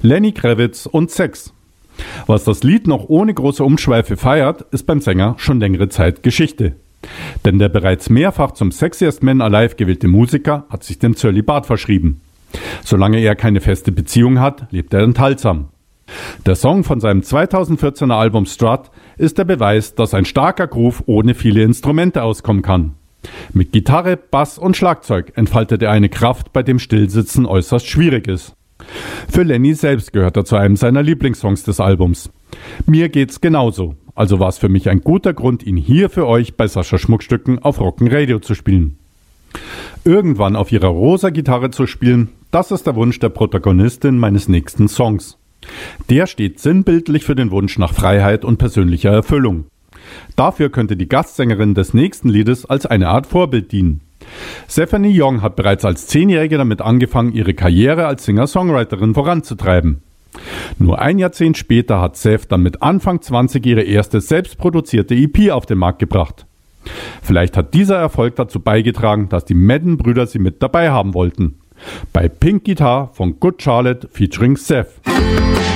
Lenny Kravitz und Sex. Was das Lied noch ohne große Umschweife feiert, ist beim Sänger schon längere Zeit Geschichte. Denn der bereits mehrfach zum Sexiest Man Alive gewählte Musiker hat sich dem Zölibat verschrieben. Solange er keine feste Beziehung hat, lebt er enthaltsam. Der Song von seinem 2014er Album Strut ist der Beweis, dass ein starker Groove ohne viele Instrumente auskommen kann. Mit Gitarre, Bass und Schlagzeug entfaltet er eine Kraft, bei dem Stillsitzen äußerst schwierig ist. Für Lenny selbst gehört er zu einem seiner Lieblingssongs des Albums. Mir geht's genauso, also war es für mich ein guter Grund, ihn hier für euch bei Sascha Schmuckstücken auf Rock'n Radio zu spielen. Irgendwann auf ihrer rosa Gitarre zu spielen, das ist der Wunsch der Protagonistin meines nächsten Songs. Der steht sinnbildlich für den Wunsch nach Freiheit und persönlicher Erfüllung. Dafür könnte die Gastsängerin des nächsten Liedes als eine Art Vorbild dienen. Stephanie Young hat bereits als 10-Jährige damit angefangen, ihre Karriere als Singer-Songwriterin voranzutreiben. Nur ein Jahrzehnt später hat Steph dann mit Anfang 20 ihre erste selbstproduzierte EP auf den Markt gebracht. Vielleicht hat dieser Erfolg dazu beigetragen, dass die Madden-Brüder sie mit dabei haben wollten. Bei Pink Guitar von Good Charlotte featuring Steph.